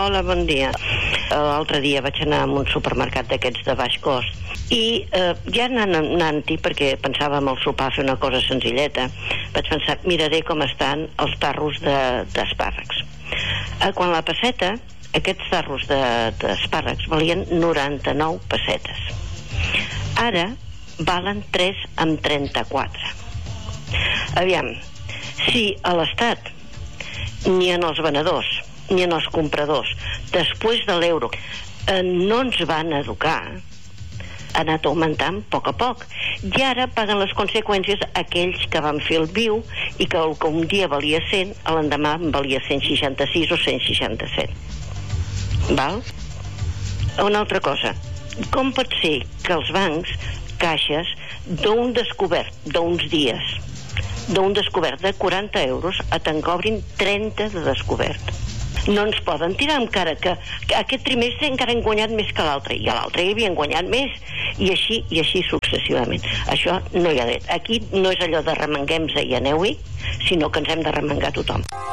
Hola, bon dia. L'altre dia vaig anar a un supermercat d'aquests de baix cost i ja anant-hi, perquè pensava amb el sopar fer una cosa senzilleta, vaig pensar, miraré com estan els tarros d'espàrrecs. Quan la passeta, aquests tarros d'espàrrecs valien 99 pessetes. Ara valen 3,34. Aviam, si a l'Estat ni en els venedors ni en els compradors després de l'euro no ens van educar, ha anat augmentant a poc i ara paguen les conseqüències aquells que van fer el viu i que el que un dia valia 100 l'endemà valia 166 o 167. Val? Una altra cosa, com pot ser que els bancs, caixes, d'un descobert d'uns dies, d'un descobert de 40 euros te'n cobrin 30 de descobert? No ens poden tirar encara que aquest trimestre encara hem guanyat més que l'altre i a l'altre hi havien guanyat més i així successivament. Això no hi ha dret. Aquí no és allò de remenguem-se i aneu-hi, sinó que ens hem de remengar tothom.